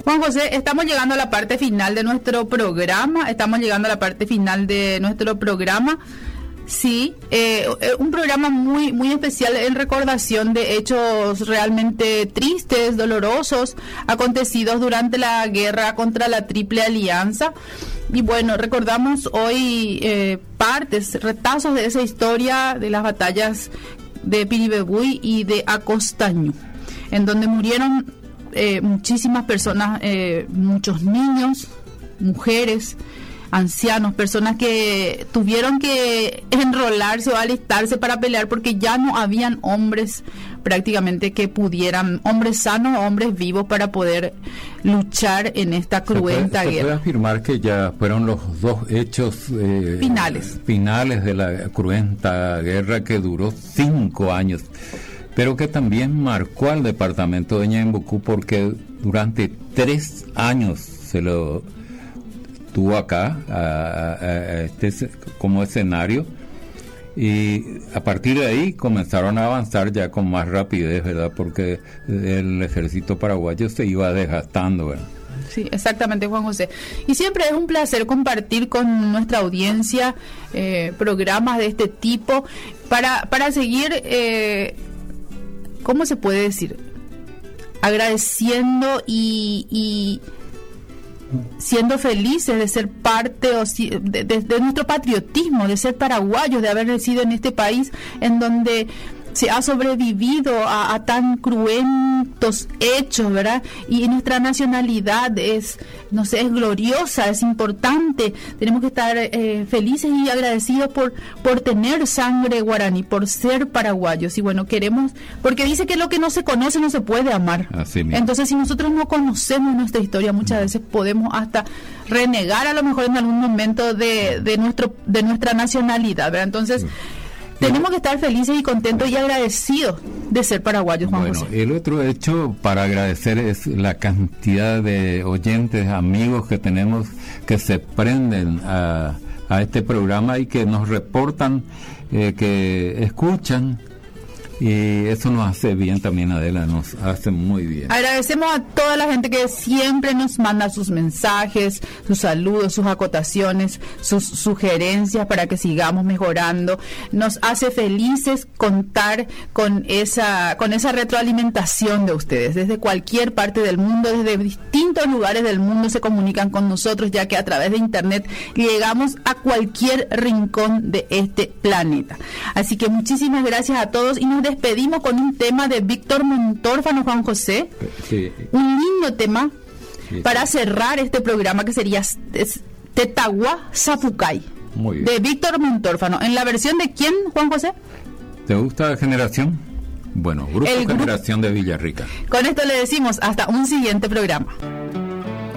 Juan José, estamos llegando a la parte final de nuestro programa. Sí, un programa muy especial en recordación de hechos realmente tristes, dolorosos, acontecidos durante la guerra contra la Triple Alianza. Y bueno, recordamos hoy retazos de esa historia de las batallas de Piribebuy y de Acostañú, en donde murieron muchísimas personas, muchos niños, mujeres, ancianos, personas que tuvieron que enrolarse o alistarse para pelear porque ya no habían hombres prácticamente que pudieran, hombres sanos, hombres vivos para poder luchar en esta cruenta guerra. Se puede afirmar que ya fueron los dos hechos finales de la cruenta guerra que duró 5 años, pero que también marcó al departamento de Ñeembucú porque durante 3 años se lo tuvo acá como escenario, y a partir de ahí comenzaron a avanzar ya con más rapidez, ¿verdad? Porque el ejército paraguayo se iba desgastando, ¿verdad? Sí, exactamente, Juan José. Y siempre es un placer compartir con nuestra audiencia programas de este tipo para seguir, ¿cómo se puede decir? Agradeciendo y siendo felices de ser parte de nuestro patriotismo, de ser paraguayos, de haber nacido en este país en donde se ha sobrevivido a tan cruentos hechos, ¿verdad? Y nuestra nacionalidad es gloriosa, es importante. Tenemos que estar felices y agradecidos por tener sangre guaraní, por ser paraguayos. Y bueno, queremos, porque dice que lo que no se conoce no se puede amar. Así mismo. Entonces, si nosotros no conocemos nuestra historia, muchas veces podemos hasta renegar a lo mejor en algún momento de nuestra nacionalidad, ¿verdad? Entonces, tenemos que estar felices y contentos y agradecidos de ser paraguayos, Juan José. El otro hecho para agradecer es la cantidad de oyentes, amigos que tenemos que se prenden a este programa y que nos reportan, que escuchan, y eso nos hace bien también, Adela, nos hace muy bien. Agradecemos a toda la gente que siempre nos manda sus mensajes, sus saludos, sus acotaciones, sus sugerencias para que sigamos mejorando. Nos hace felices contar con esa retroalimentación de ustedes. Desde cualquier parte del mundo, desde distintos lugares del mundo se comunican con nosotros, ya que a través de internet llegamos a cualquier rincón de este planeta. Así que muchísimas gracias a todos y nos despedimos con un tema de Víctor Montórfano, Juan José. Sí. Un lindo tema para cerrar este programa, que sería Tetagua Zapucay, de Víctor Montórfano. ¿En la versión de quién, Juan José? ¿Te gusta Generación? Bueno, Grupo Generación de Villarrica. Con esto le decimos hasta un siguiente programa.